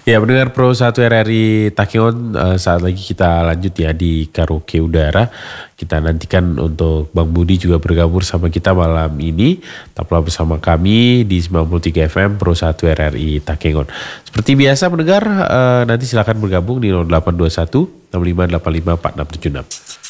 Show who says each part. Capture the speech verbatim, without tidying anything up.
Speaker 1: Ya, mendengar Pro satu R R I Takengon, eh, saat lagi kita lanjut ya di karaoke udara. Kita nantikan untuk Bang Budi juga bergabung sama kita malam ini. Tetaplah bersama kami di sembilan puluh tiga F M Pro satu R R I Takengon. Seperti biasa mendengar, eh, nanti silakan bergabung di nol delapan dua satu enam lima delapan lima empat enam tujuh enam.